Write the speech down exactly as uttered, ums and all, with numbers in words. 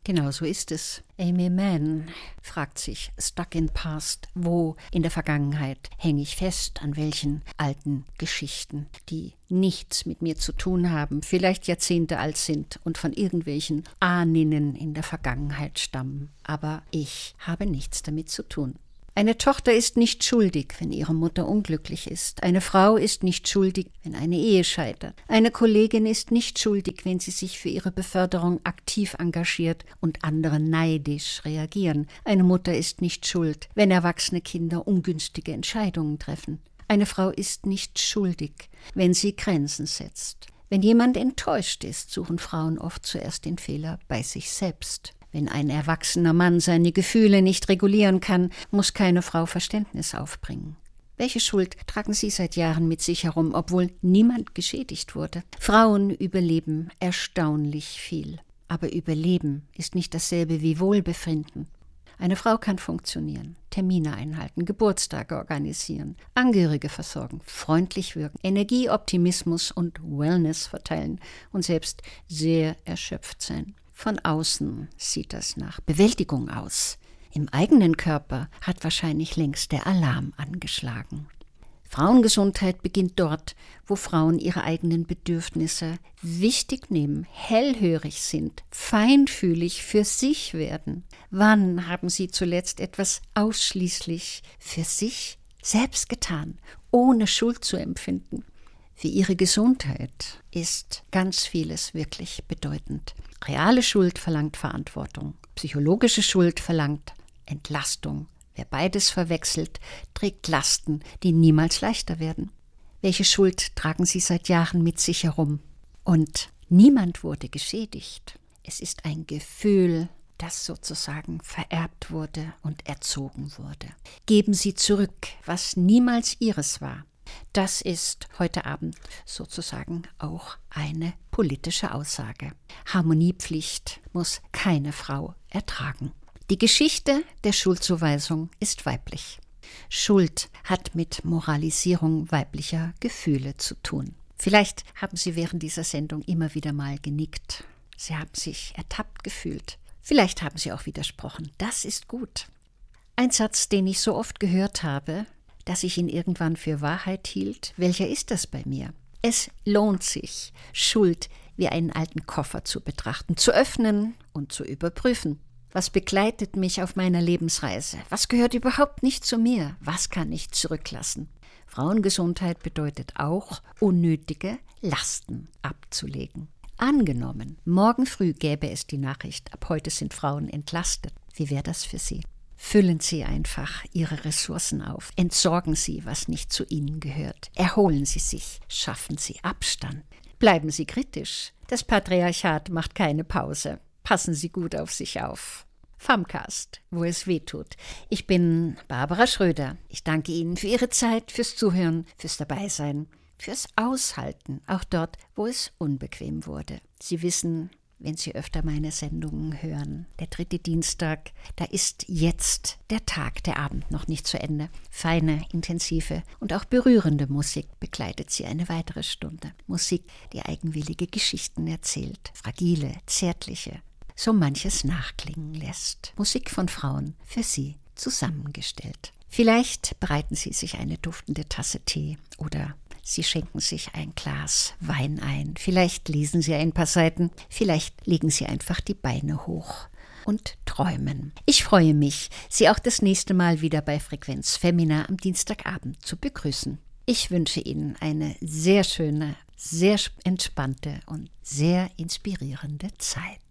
Genau so ist es. Amy Mann fragt sich, stuck in past, wo in der Vergangenheit hänge ich fest, an welchen alten Geschichten, die nichts mit mir zu tun haben, vielleicht Jahrzehnte alt sind und von irgendwelchen Ahnen in der Vergangenheit stammen. Aber ich habe nichts damit zu tun. Eine Tochter ist nicht schuldig, wenn ihre Mutter unglücklich ist. Eine Frau ist nicht schuldig, wenn eine Ehe scheitert. Eine Kollegin ist nicht schuldig, wenn sie sich für ihre Beförderung aktiv engagiert und andere neidisch reagieren. Eine Mutter ist nicht schuld, wenn erwachsene Kinder ungünstige Entscheidungen treffen. Eine Frau ist nicht schuldig, wenn sie Grenzen setzt. Wenn jemand enttäuscht ist, suchen Frauen oft zuerst den Fehler bei sich selbst. Wenn ein erwachsener Mann seine Gefühle nicht regulieren kann, muss keine Frau Verständnis aufbringen. Welche Schuld tragen Sie seit Jahren mit sich herum, obwohl niemand geschädigt wurde? Frauen überleben erstaunlich viel. Aber Überleben ist nicht dasselbe wie Wohlbefinden. Eine Frau kann funktionieren, Termine einhalten, Geburtstage organisieren, Angehörige versorgen, freundlich wirken, Energie, Optimismus und Wellness verteilen und selbst sehr erschöpft sein. Von außen sieht das nach Bewältigung aus. Im eigenen Körper hat wahrscheinlich längst der Alarm angeschlagen. Frauengesundheit beginnt dort, wo Frauen ihre eigenen Bedürfnisse wichtig nehmen, hellhörig sind, feinfühlig für sich werden. Wann haben sie zuletzt etwas ausschließlich für sich selbst getan, ohne Schuld zu empfinden? Für ihre Gesundheit ist ganz vieles wirklich bedeutend. Reale Schuld verlangt Verantwortung. Psychologische Schuld verlangt Entlastung. Wer beides verwechselt, trägt Lasten, die niemals leichter werden. Welche Schuld tragen Sie seit Jahren mit sich herum? Und niemand wurde geschädigt. Es ist ein Gefühl, das sozusagen vererbt wurde und erzogen wurde. Geben Sie zurück, was niemals Ihres war. Das ist heute Abend sozusagen auch eine politische Aussage. Harmoniepflicht muss keine Frau ertragen. Die Geschichte der Schuldzuweisung ist weiblich. Schuld hat mit Moralisierung weiblicher Gefühle zu tun. Vielleicht haben Sie während dieser Sendung immer wieder mal genickt. Sie haben sich ertappt gefühlt. Vielleicht haben Sie auch widersprochen. Das ist gut. Ein Satz, den ich so oft gehört habe, dass ich ihn irgendwann für Wahrheit hielt. Welcher ist das bei mir? Es lohnt sich, Schuld wie einen alten Koffer zu betrachten, zu öffnen und zu überprüfen. Was begleitet mich auf meiner Lebensreise? Was gehört überhaupt nicht zu mir? Was kann ich zurücklassen? Frauengesundheit bedeutet auch, unnötige Lasten abzulegen. Angenommen, morgen früh gäbe es die Nachricht, ab heute sind Frauen entlastet. Wie wäre das für Sie? Füllen Sie einfach Ihre Ressourcen auf. Entsorgen Sie, was nicht zu Ihnen gehört. Erholen Sie sich. Schaffen Sie Abstand. Bleiben Sie kritisch. Das Patriarchat macht keine Pause. Passen Sie gut auf sich auf. Femcast, wo es weh tut. Ich bin Barbara Schröder. Ich danke Ihnen für Ihre Zeit, fürs Zuhören, fürs Dabeisein, fürs Aushalten, auch dort, wo es unbequem wurde. Sie wissen, wenn Sie öfter meine Sendungen hören, der dritte Dienstag, da ist jetzt der Tag, der Abend noch nicht zu Ende. Feine, intensive und auch berührende Musik begleitet Sie eine weitere Stunde. Musik, die eigenwillige Geschichten erzählt, fragile, zärtliche, so manches nachklingen lässt. Musik von Frauen für Sie zusammengestellt. Vielleicht bereiten Sie sich eine duftende Tasse Tee oder Sie schenken sich ein Glas Wein ein. Vielleicht lesen Sie ein paar Seiten. Vielleicht legen Sie einfach die Beine hoch und träumen. Ich freue mich, Sie auch das nächste Mal wieder bei Frequenz Femina am Dienstagabend zu begrüßen. Ich wünsche Ihnen eine sehr schöne, sehr entspannte und sehr inspirierende Zeit.